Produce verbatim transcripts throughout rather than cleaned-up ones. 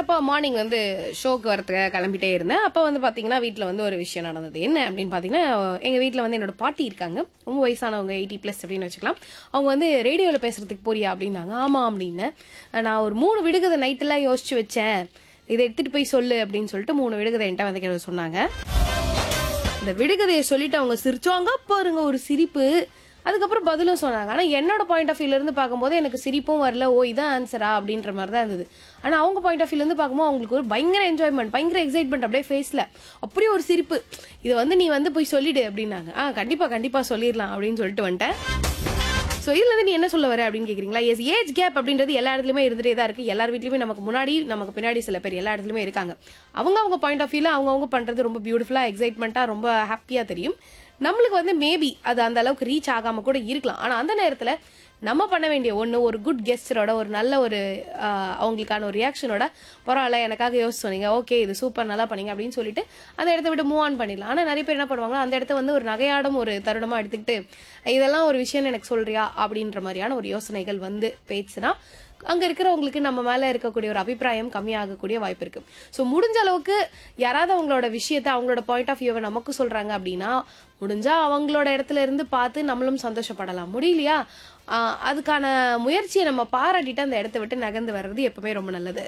வரப்போ மார்னிங் வந்து ஷோக்கு வரதுக்கு கிளம்பிட்டே இருந்தேன். அப்போ வந்து பார்த்தீங்கன்னா வீட்டில் வந்து ஒரு விஷயம் நடந்தது. என்ன அப்படின்னு பார்த்தீங்கன்னா, எங்கள் வீட்டில் வந்து என்னோட பாட்டி இருக்காங்க. ரொம்ப வயசானவங்க, எயிட்டி ப்ளஸ் அப்படின்னு வச்சுக்கலாம். அவங்க வந்து ரேடியோவில் பேசுறதுக்கு போறியா அப்படின்னாங்க. ஆமாம் அப்படின்னு. நான் ஒரு மூணு விடுகதை நைட்டெல்லாம் யோசிச்சு வச்சேன், இதை எடுத்துட்டு போய் சொல்லு அப்படின்னு சொல்லிட்டு மூணு விடுகதை என்கிட்ட வந்து கேட்க சொன்னாங்க. இந்த விடுகதையை சொல்லிட்டு அவங்க சிரிச்சோங்க பாருங்க, ஒரு சிரிப்பு. அதுக்கப்புறம் பதிலும் சொன்னாங்க. ஆனா என்னோட பாயிண்ட் ஆஃப் வியூல இருந்து பார்க்கும்போது எனக்கு சிரிப்பும் வரல. ஓ இதான் ஆன்சரா அப்படின்ற மாதிரி தான் இருந்தது. ஆனா அவங்க பாயிண்ட் ஆஃப் வியூல இருந்து பார்க்கும்போது அவங்களுக்கு ஒரு பயங்கர என்ஜாய்மெண்ட், பயங்கர எக்ஸைட்மெண்ட் அப்படியே ஃபேஸ்ல. அப்படியே ஒரு சிரிப்பு. இது வந்து நீ வந்து போய் சொல்லிடு அப்படின்னாங்க. ஆ கண்டிப்பா கண்டிப்பா சொல்லிடலாம் அப்படின்னு சொல்லிட்டு வந்துட்டேன். ஸோ இதுல இருந்து நீ என்ன சொல்ல வர அப்படின்னு கேக்குறீங்களா? எஸ், ஏஜ் கேப் அப்படின்றது எல்லா இடத்துலயுமே இருந்துட்டே தான் இருக்கு. எல்லார் வீட்லயுமே நமக்கு முன்னாடி நமக்கு பின்னாடி சில பேர் எல்லா இடத்துலயுமே இருக்காங்க. அவங்க அவங்க பாயிண்ட் ஆஃப் வியூல அவங்க அவங்க பண்றது ரொம்ப பியூட்டிஃபுல்லா, எக்ஸைட்மெண்ட்டா, ரொம்ப ஹாப்பியா தெரியும். நம்மளுக்கு வந்து மேபி அது அந்த அளவுக்கு ரீச் ஆகாம கூட இருக்கலாம். ஆனா அந்த நேரத்துல நம்ம பண்ண வேண்டிய ஒண்ணு, ஒரு குட் கெஸ்டரோட, ஒரு நல்ல ஒரு ஆஹ், அவங்களுக்கான ஒரு ரியாக்ஷனோட, பரவாயில்ல எனக்காக யோசிச்சு சொன்னீங்க, ஓகே இது சூப்பர் நல்லா பண்ணீங்க அப்படின்னு சொல்லிட்டு அந்த இடத்த விட்டு மூவ் ஆன் பண்ணிடலாம். ஆனா நிறைய பேர் என்ன பண்ணுவாங்க, அந்த இடத்த வந்து ஒரு நகையாடும் ஒரு தருணமா எடுத்துக்கிட்டு இதெல்லாம் ஒரு விஷயம் எனக்கு சொல்றியா அப்படின்ற மாதிரியான ஒரு யோசனைகள் வந்து பேசுனா அங்க இருக்கிறவங்களுக்கு நம்ம மேல இருக்கக்கூடிய ஒரு அபிப்பிராயம் கம்மியாகக்கூடிய வாய்ப்பு இருக்கு. ஸோ முடிஞ்ச அளவுக்கு யாராவது அவங்களோட விஷயத்த, அவங்களோட பாயிண்ட் ஆஃப் வியூவை நமக்கு சொல்றாங்க அப்படின்னா, முடிஞ்சா அவங்களோட இடத்துல இருந்து பார்த்து நம்மளும் சந்தோஷப்படலாம். முடியலையா ஆஹ் அதுக்கான முயற்சியை நம்ம பாராட்டிட்டு அந்த இடத்த விட்டு நகர்ந்து வர்றது எப்பவுமே ரொம்ப நல்லது.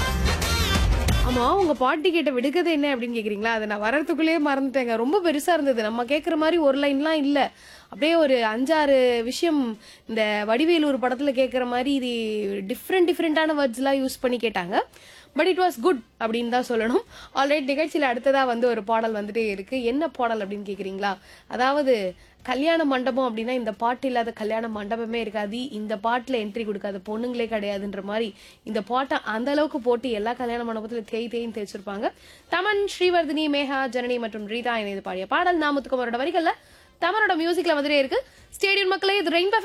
ஆமா, உங்க பாட்டி கேட்ட விடுகதை என்ன அப்படின்னு கேக்குறீங்களா? அதை நான் வர்றதுக்குள்ளேயே மறந்துட்டேங்க. ரொம்ப பெருசா இருந்தது. நம்ம கேட்குற மாதிரி ஒரு லைன்லாம் இல்ல. அப்படியே ஒரு அஞ்சாறு விஷயம், இந்த வடிவேலூர் படத்துல கேட்குற மாதிரி இது டிஃப்ரெண்ட் டிஃப்ரெண்டான வேர்ட்ஸ்லாம் யூஸ் பண்ணி கேட்டாங்க. பட் இட் வாஸ் குட் அப்படின்னு தான் சொல்லணும். ஆல்ரெடி நிகழ்ச்சியில் அடுத்ததா வந்து ஒரு பாடல் வந்துட்டே இருக்கு. என்ன பாடல் அப்படின்னு கேக்குறீங்களா? அதாவது கல்யாண மண்டபம் அப்படின்னா இந்த பாட்டு இல்லாத கல்யாண மண்டபமே இருக்காது, இந்த பாட்டுல என்ட்ரி கொடுக்காத பொண்ணுங்களே கிடையாதுன்ற மாதிரி இந்த பாட்டை அந்த அளவுக்கு போட்டு எல்லா கல்யாண மண்டபத்துல தேய் தேய்ன்னு தேய்ச்சிருப்பாங்க. தமன், ஸ்ரீவர்தினி, மேகா, ஜனனி மற்றும் ரீதா இணைந்து பாடிய பாடல் நாமத்துக்குமாரோட வரிகள்ல தமனோட மியூசிக்ல வந்துட்டே இருக்கு. ஸ்டேடியம் மக்களே, இது ரெயின்போ